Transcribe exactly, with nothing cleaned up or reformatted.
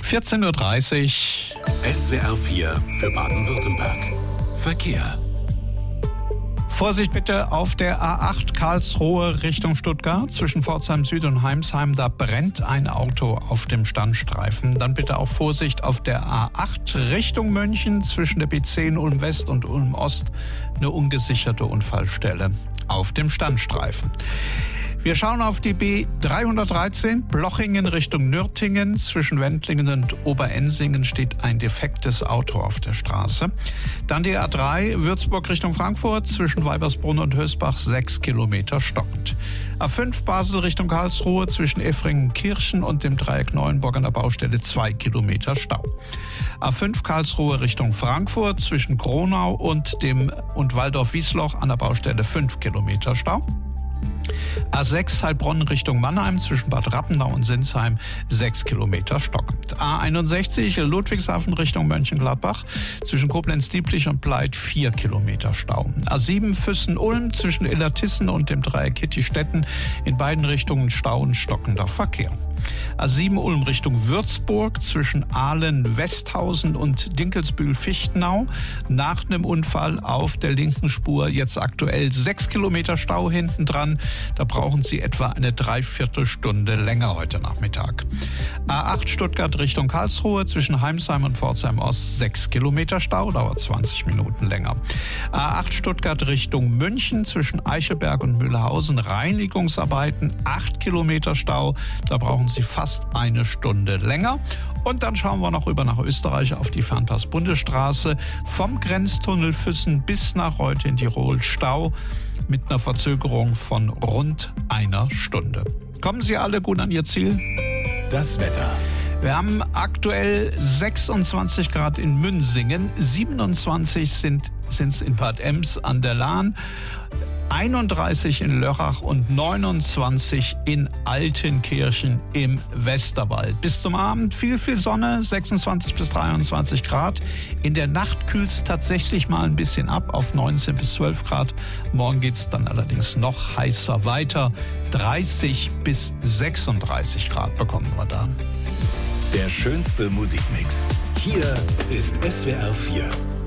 vierzehn Uhr dreißig. S W R vier für Baden-Württemberg. Verkehr. Vorsicht bitte auf der A acht Karlsruhe Richtung Stuttgart. Zwischen Pforzheim Süd und Heimsheim, da brennt ein Auto auf dem Standstreifen. Dann bitte auch Vorsicht auf der A acht Richtung München. Zwischen der B zehn Ulm West und Ulm Ost eine ungesicherte Unfallstelle auf dem Standstreifen. Wir schauen auf die B dreihundertdreizehn, Blochingen Richtung Nürtingen. Zwischen Wendlingen und Oberensingen steht ein defektes Auto auf der Straße. Dann die A drei, Würzburg Richtung Frankfurt. Zwischen Weibersbrunn und Hösbach sechs Kilometer stockend. A fünf, Basel Richtung Karlsruhe. Zwischen Effringen-Kirchen und dem Dreieck Neuenburg an der Baustelle zwei Kilometer Stau. A fünf, Karlsruhe Richtung Frankfurt. Zwischen Gronau und dem und Waldorf-Wiesloch an der Baustelle fünf Kilometer Stau. A sechs Heilbronn Richtung Mannheim, zwischen Bad Rappenau und Sinsheim sechs Kilometer stockend. A einundsechzig Ludwigshafen Richtung Mönchengladbach, zwischen Koblenz-Dieblich und Pleit vier Kilometer Stau. A sieben Füssen-Ulm zwischen Illertissen und dem Dreieck Kittistetten, in beiden Richtungen Stau und stockender Verkehr. A sieben Ulm Richtung Würzburg, zwischen Ahlen-Westhausen und Dinkelsbühl-Fichtenau. Nach einem Unfall auf der linken Spur jetzt aktuell sechs Kilometer Stau hinten dran. Da brauchen Sie etwa eine Dreiviertelstunde länger heute Nachmittag. A acht Stuttgart Richtung Karlsruhe, zwischen Heimsheim und Pforzheim Ost sechs Kilometer Stau, dauert zwanzig Minuten länger. A acht Stuttgart Richtung München, zwischen Eichelberg und Mühlhausen Reinigungsarbeiten, acht Kilometer Stau, da brauchen Sie fast eine Stunde länger. Und dann schauen wir noch rüber nach Österreich auf die Fernpass-Bundesstraße. Vom Grenztunnel Füssen bis nach heute in Tirol Stau mit einer Verzögerung von rund einer Stunde. Kommen Sie alle gut an Ihr Ziel? Das Wetter. Wir haben aktuell sechsundzwanzig Grad in Münsingen, siebenundzwanzig sind es in Bad Ems an der Lahn, einunddreißig in Lörrach und neunundzwanzig in Altenkirchen im Westerwald. Bis zum Abend viel, viel Sonne, sechsundzwanzig bis dreiundzwanzig Grad. In der Nacht kühlt es tatsächlich mal ein bisschen ab auf neunzehn bis zwölf Grad. Morgen geht es dann allerdings noch heißer weiter. dreißig bis sechsunddreißig Grad bekommen wir da. Der schönste Musikmix. Hier ist S W R vier.